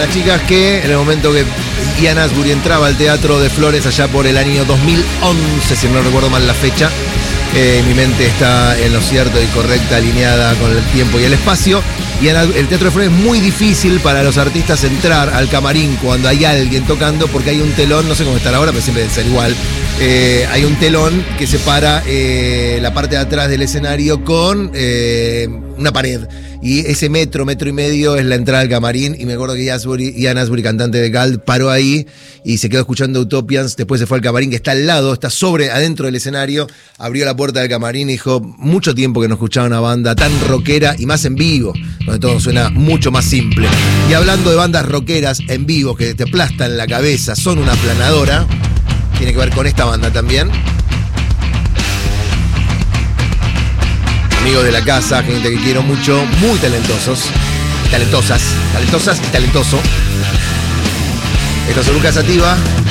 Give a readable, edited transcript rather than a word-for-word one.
las chicas que en el momento que Ian Astbury entraba al Teatro de Flores allá por el año 2011, si no recuerdo mal la fecha, mi mente está en lo cierto y correcta, alineada con el tiempo y el espacio. Y el Teatro de Flores es muy difícil para los artistas entrar al camarín cuando hay alguien tocando, porque hay un telón, no sé cómo estar ahora, pero siempre debe ser igual. Hay un telón que separa la parte de atrás del escenario con una pared. Y ese metro y medio es la entrada al camarín. Y me acuerdo que Ian Astbury, cantante de Cult, paró ahí y se quedó escuchando Utopians. Después se fue al camarín, que está al lado, está adentro del escenario. Abrió la puerta del camarín y dijo: mucho tiempo que no escuchaba una banda tan rockera y más en vivo, donde todo suena mucho más simple. Y hablando de bandas rockeras en vivo que te aplastan la cabeza, son una aplanadora, tiene que ver con esta banda también. Amigos de la casa, gente que quiero mucho, muy talentosas y talentoso. Esto es Lucas Sativa.